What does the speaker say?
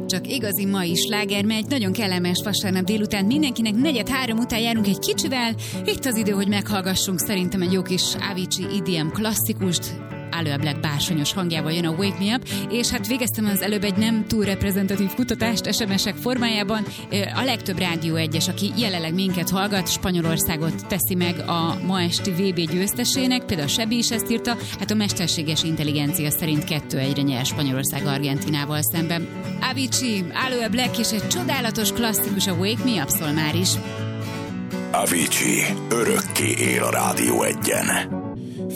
csak igazi mai sláger megy. Nagyon kellemes vasárnap délután. Mindenkinek 4:03 után járunk egy kicsivel. Itt az idő, hogy meghallgassunk szerintem egy jó kis Avicii EDM klasszikust. Aloe Blacc bársonyos hangjával jön a Wake Me Up, és hát végeztem az előbb egy nem túl reprezentatív kutatást SMS-ek formájában. A legtöbb Rádió 1-es, aki jelenleg minket hallgat, Spanyolországot teszi meg a ma esti VB győztesének, például Sebi is ezt írta, hát a mesterséges intelligencia szerint 2-1-re nyer Spanyolország Argentinával szemben. Avicii, Aloe Blacc és egy csodálatos klasszikus, a Wake Me Up szól már is. Avicii örökké él a Rádió 1-en.